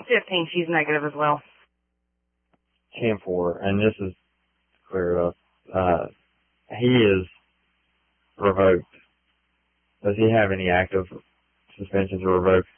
15. She's negative as well. 10-4, and this is clear up. He is revoked. Does he have any active suspensions or revoked?